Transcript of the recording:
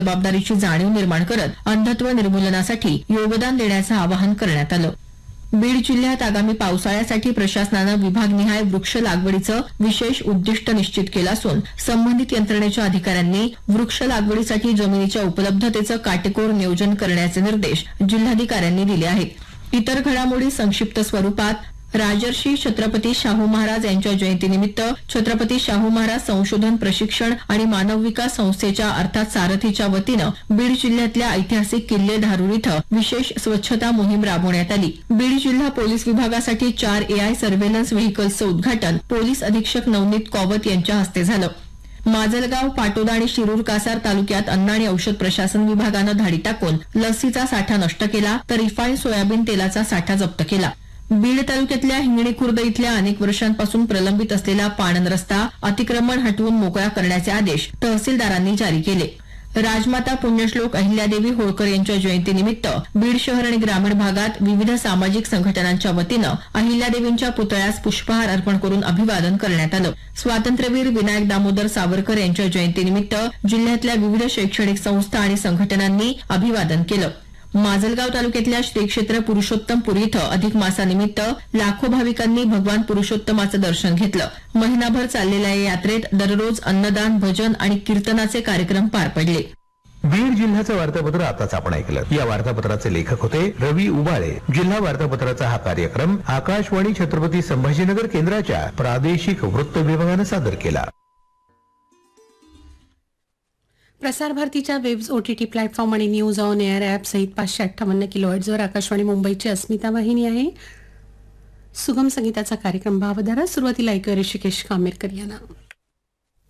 जबाबदारीची जाणीव निर्माण करत अंधत्व निर्मूलनासाठी योगदान देण्याचं आवाहन करण्यात आलं. बीड जिल्ह्यात आगामी पावसाळ्यासाठी प्रशासनानं विभागनिहाय वृक्ष लागवडीचं विशेष उद्दिष्ट निश्चित केलं असून संबंधित यंत्रणेच्या अधिकाऱ्यांनी वृक्ष लागवडीसाठी जमिनीच्या उपलब्धतेचं काटेकोर नियोजन करण्याचे निर्देश जिल्हाधिकाऱ्यांनी दिले आहेत. इतर घडामोडी संक्षिप्त स्वरूपात. राजर्षी छत्रपती शाहू महाराज यांच्या जयंतीनिमित्त छत्रपती शाहू महाराज संशोधन प्रशिक्षण आणि मानव विकास संस्थेच्या अर्थात सारथीच्या वतीनं बीड जिल्ह्यातल्या ऐतिहासिक किल्ले धारूर इथं विशेष स्वच्छता मोहीम राबवण्यात आली. बीड जिल्हा पोलीस विभागासाठी 4 AI सर्व्हेलन्स व्हेकल्सचं उद्घाटन पोलीस अधीक्षक नवनीत कॉवत यांच्या हस्ते झालं. माजलगाव, पाटोदा आणि शिरूर कासार तालुक्यात अन्न आणि औषध प्रशासन विभागानं धाडी टाकून लसीचा साठा नष्ट केला तर रिफाईंड सोयाबीन तेलाचा साठा जप्त केला. बीड तालुक्यातल्या हिंगणी खुर्द इथल्या अनेक वर्षांपासून प्रलंबित असलेला पाणंद रस्ता अतिक्रमण हटवून मोकळा करण्याचे आदेश तहसीलदारांनी जारी केले. राजमाता पुण्यश्लोक अहिल्यादेवी होळकर यांच्या जयंतीनिमित्त बीड शहर आणि ग्रामीण भागात विविध सामाजिक संघटनांच्या वतीनं अहिल्यादेवींच्या पुतळ्यास पुष्पहार अर्पण करून अभिवादन करण्यात आलं. स्वातंत्र्यवीर विनायक दामोदर सावरकर यांच्या जयंतीनिमित्त जिल्ह्यातल्या विविध शैक्षणिक संस्था आणि संघटनांनी अभिवादन केलं. माजलगाव तालुक्यातल्या श्री क्षेत्र पुरुषोत्तमपुरी इथं अधिक मासानिमित्त लाखो भाविकांनी भगवान पुरुषोत्तमाचं दर्शन घेतलं. महिनाभर चाललेल्या या यात्रेत दररोज अन्नदान, भजन आणि कीर्तनाचे कार्यक्रम पार पडले. बीड जिल्ह्याचं वार्तापत्र आताच आपण ऐकलं. या वार्तापत्राचे लेखक होते रवी उबाळे. जिल्हा वार्तापत्राचा हा कार्यक्रम आकाशवाणी छत्रपती संभाजीनगर केंद्राच्या प्रादेशिक वृत्त विभागानं सादर केला. प्रसार भारतीच्या वेब्स, OTT प्लॅटफॉर्म आणि न्यूज ऑन एअर ॲप सहित 558 किलोहर्ट्झवर आकाशवाणी मुंबईची अस्मिता वाहिनी आहे. सुगम संगीताचा कार्यक्रम भावधारा. सुरुवातीला ऐकूया ऋषिकेश कामेरकर यांना.